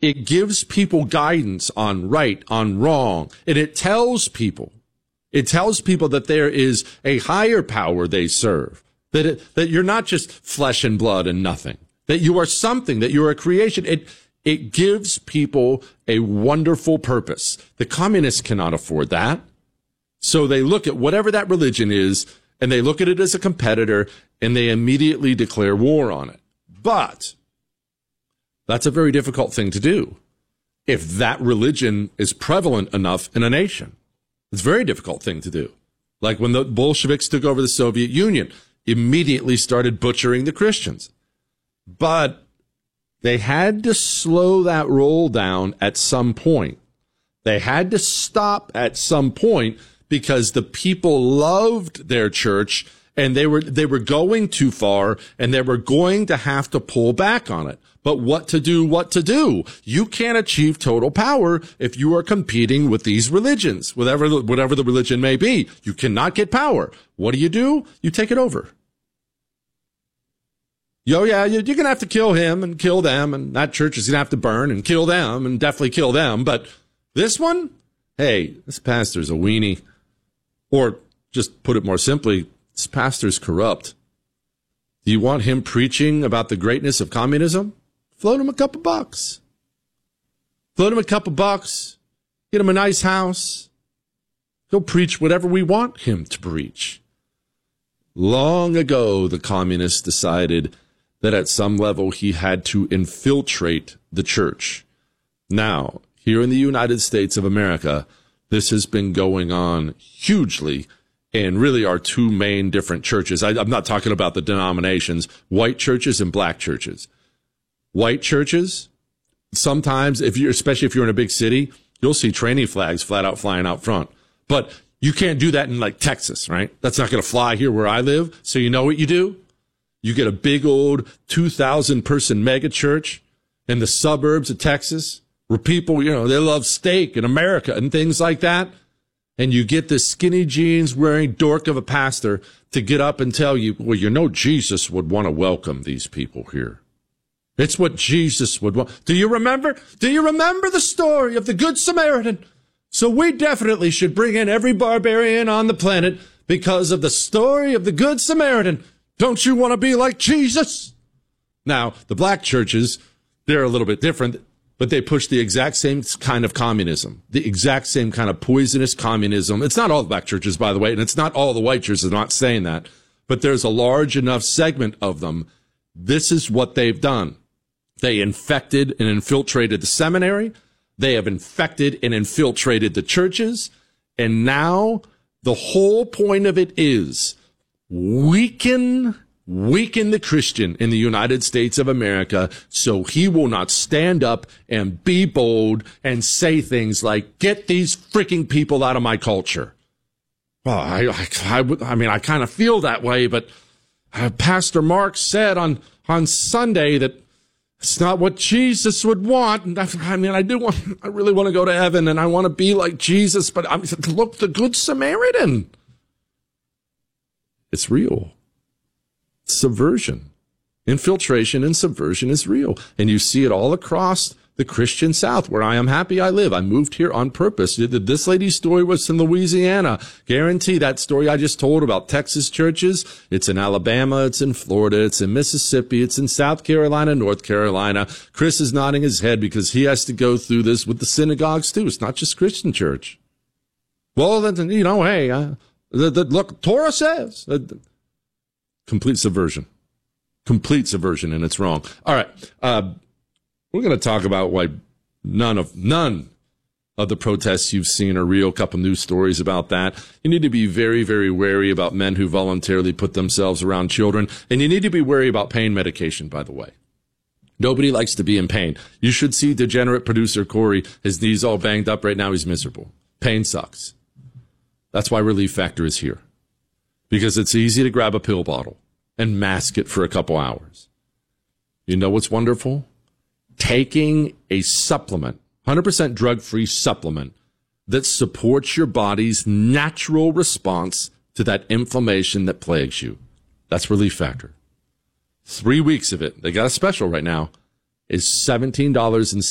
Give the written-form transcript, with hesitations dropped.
It gives people guidance on right, on wrong, and it tells people that there is a higher power they serve, that you're not just flesh and blood and nothing, that you are something, that you're a creation. It gives people a wonderful purpose. The communists cannot afford that. So they look at whatever that religion is, and they look at it as a competitor, and they immediately declare war on it. But that's a very difficult thing to do if that religion is prevalent enough in a nation. It's a very difficult thing to do. Like when the Bolsheviks took over the Soviet Union, immediately started butchering the Christians. But they had to slow that roll down at some point. They had to stop at some point because the people loved their church and they were going too far and they were going to have to pull back on it. But what to do? You can't achieve total power if you are competing with these religions, whatever the religion may be. You cannot get power. What do? You take it over. You're going to have to kill him and kill them, and that church is going to have to burn and kill them and definitely kill them. But this one, hey, this pastor's a weenie. Or just put it more simply, this pastor's corrupt. Do you want him preaching about the greatness of communism? Float him a couple bucks. Float him a couple bucks. Get him a nice house. He'll preach whatever we want him to preach. Long ago, the communists decided that at some level he had to infiltrate the church. Now, here in the United States of America, this has been going on hugely, and really are two main different churches. I'm not talking about the denominations, white churches and black churches. White churches, sometimes, especially if you're in a big city, you'll see tranny flags flat out flying out front. But you can't do that in like Texas, right? That's not going to fly here where I live. So you know what you do? You get a big old 2,000 person mega church in the suburbs of Texas where people, they love steak in America and things like that. And you get this skinny jeans wearing dork of a pastor to get up and tell you, well, Jesus would want to welcome these people here. It's what Jesus would want. Do you remember the story of the Good Samaritan? So we definitely should bring in every barbarian on the planet because of the story of the Good Samaritan. Don't you want to be like Jesus? Now, the black churches, they're a little bit different, but they push the exact same kind of communism, the exact same kind of poisonous communism. It's not all the black churches, by the way, and it's not all the white churches. I'm not saying that, but there's a large enough segment of them. This is what they've done. They infected and infiltrated the seminary. They have infected and infiltrated the churches. And now the whole point of it is weaken the Christian in the United States of America so he will not stand up and be bold and say things like, get these freaking people out of my culture. Well, I kind of feel that way, but Pastor Mark said on Sunday that it's not what Jesus would want. And I really want to go to heaven and I want to be like Jesus, but look, the Good Samaritan. It's real. Subversion, infiltration and subversion is real. And you see it all across the Christian South, where I am happy I live. I moved here on purpose. This lady's story was in Louisiana. Guarantee that story I just told about Texas churches. It's in Alabama. It's in Florida. It's in Mississippi. It's in South Carolina, North Carolina. Chris is nodding his head because he has to go through this with the synagogues too. It's not just Christian church. Well, then, hey, look, Torah says complete subversion, and it's wrong. All right. We're going to talk about why none of the protests you've seen are real. A couple news stories about that. You need to be very, very wary about men who voluntarily put themselves around children. And you need to be wary about pain medication, by the way. Nobody likes to be in pain. You should see degenerate producer Corey. His knees all banged up right now. He's miserable. Pain sucks. That's why Relief Factor is here. Because it's easy to grab a pill bottle and mask it for a couple hours. You know what's wonderful? Taking a supplement, 100% drug-free supplement that supports your body's natural response to that inflammation that plagues you. That's Relief Factor. 3 weeks of it, they got a special right now, is $17.60.